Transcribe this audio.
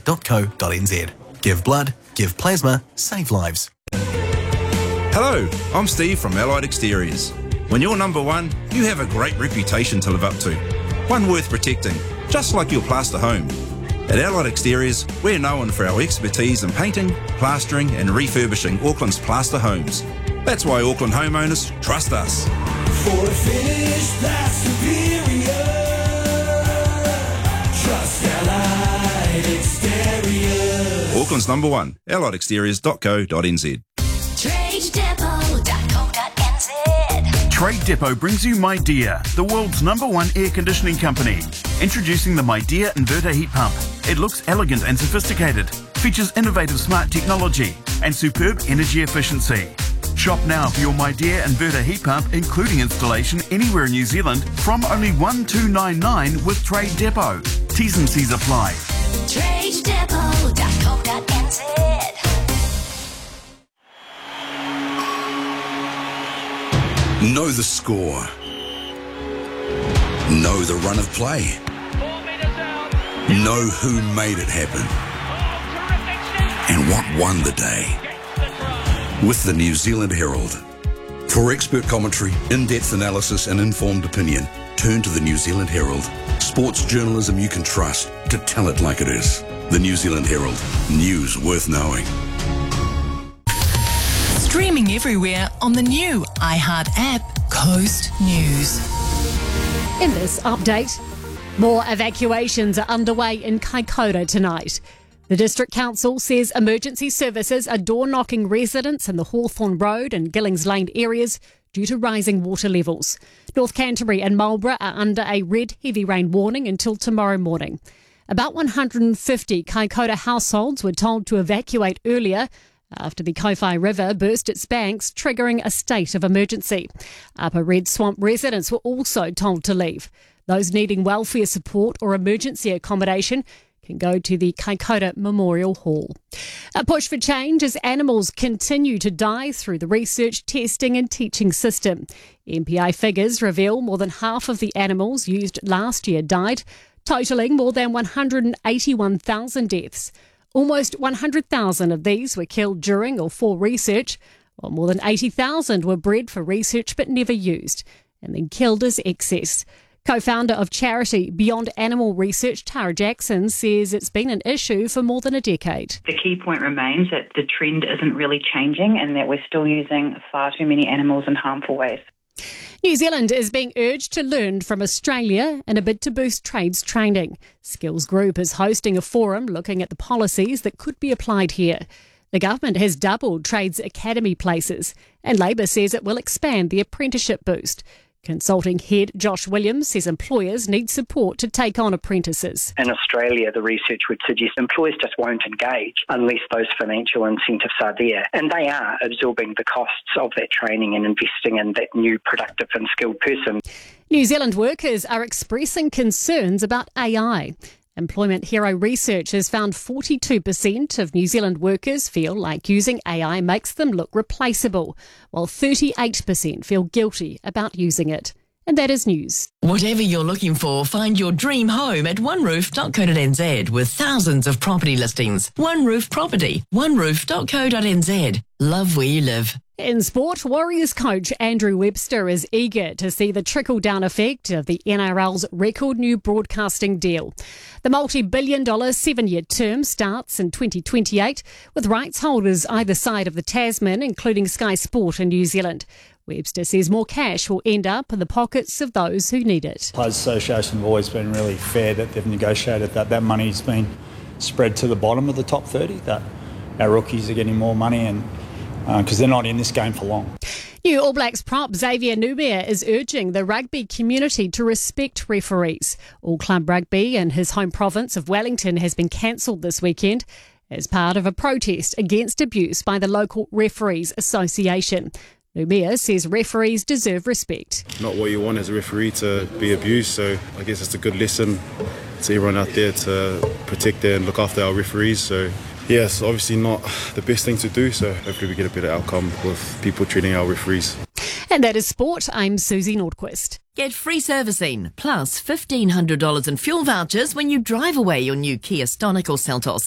alliedexteriors.co.nz. Give blood, give plasma, save lives. Hello, I'm Steve from Allied Exteriors. When you're number one, you have a great reputation to live up to. One worth protecting, just like your plaster home. At Allied Exteriors, we're known for our expertise in painting, plastering and refurbishing Auckland's plaster homes. That's why Auckland homeowners trust us. For a finish that's superior, trust Allied Exteriors. Auckland's number one, alliedexteriors.co.nz. TradeDepot.co.nz. Trade Depot brings you MyDear, the world's #1 air conditioning company. Introducing the MyDear inverter heat pump. It looks elegant and sophisticated, features innovative smart technology and superb energy efficiency. Shop now for your MyDear inverter heat pump, including installation anywhere in New Zealand, from only $1,299 with Trade Depot. T's and C's apply. TradeDepot.co.nz. Know the score. Know the run of play. Know who made it happen. And what won the day. With the New Zealand Herald. For expert commentary, in-depth analysis and informed opinion, turn to the New Zealand Herald. Sports journalism you can trust to tell it like it is. The New Zealand Herald. News worth knowing. Streaming everywhere on the new iHeart app, Coast News. In this update, more evacuations are underway in Kaikoura tonight. The District Council says emergency services are door-knocking residents in the Hawthorne Road and Gillings Lane areas due to rising water levels. North Canterbury and Marlborough are under a red heavy rain warning until tomorrow morning. About 150 Kaikoura households were told to evacuate earlier after the Kowhai River burst its banks, triggering a state of emergency. Upper Red Swamp residents were also told to leave. Those needing welfare support or emergency accommodation can go to the Kaikoura Memorial Hall. A push for change as animals continue to die through the research, testing and teaching system. MPI figures reveal more than half of the animals used last year died, totalling more than 181,000 deaths. Almost 100,000 of these were killed during or for research, while more than 80,000 were bred for research but never used, and then killed as excess. Co-founder of charity Beyond Animal Research, Tara Jackson, says it's been an issue for more than a decade. The key point remains that the trend isn't really changing and that we're still using far too many animals in harmful ways. New Zealand is being urged to learn from Australia in a bid to boost trades training. Skills Group is hosting a forum looking at the policies that could be applied here. The government has doubled trades academy places, and Labor says it will expand the apprenticeship boost. Consulting head Josh Williams says employers need support to take on apprentices. In Australia, the research would suggest employers just won't engage unless those financial incentives are there. And they are absorbing the costs of that training and investing in that new productive and skilled person. New Zealand workers are expressing concerns about AI. Employment Hero research has found 42% of New Zealand workers feel like using AI makes them look replaceable, while 38% feel guilty about using it. And that is news. Whatever you're looking for, find your dream home at oneroof.co.nz with thousands of property listings. One Roof Property, oneroof.co.nz. Love where you live. In sport, Warriors coach Andrew Webster is eager to see the trickle-down effect of the NRL's record new broadcasting deal. The multi-billion-dollar 7-year term starts in 2028, with rights holders either side of the Tasman, including Sky Sport in New Zealand. Webster says more cash will end up in the pockets of those who need it. Players Association have always been really fair that they've negotiated that money's been spread to the bottom of the top 30, that our rookies are getting more money and because they're not in this game for long. New All Blacks prop Xavier Numia is urging the rugby community to respect referees. All Club Rugby in his home province of Wellington has been cancelled this weekend as part of a protest against abuse by the local Referees Association. Numia says referees deserve respect. Not what you want as a referee to be abused, so I guess it's a good lesson to everyone out there to protect and look after our referees. So yes, obviously not the best thing to do, so hopefully we get a better outcome with people treating our referees. And that is sport. I'm Susie Nordquist. Get free servicing plus $1,500 in fuel vouchers when you drive away your new Kia Stonic or Seltos.